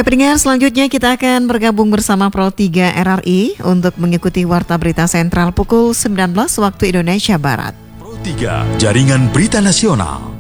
Baik pendengar, selanjutnya kita akan bergabung bersama Pro 3 RRI untuk mengikuti Warta Berita Sentral pukul 19 waktu Indonesia Barat. Pro 3, Jaringan Berita Nasional.